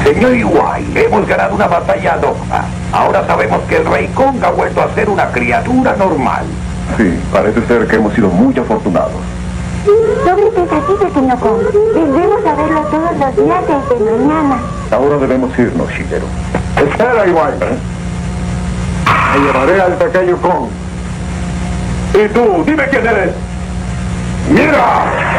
Señor Iwai, hemos ganado una batalla loca. Ahora sabemos que el Rey Kong ha vuelto a ser una criatura normal. Sí, parece ser que hemos sido muy afortunados. Sobre pensativo, señor Kong. Debemos saberlo todos los días desde mañana. Ahora debemos irnos, Shigeru. Espera, Iwai. Me llevaré al pequeño Kong. ¿Y tú? Dime quién eres. ¡Mira!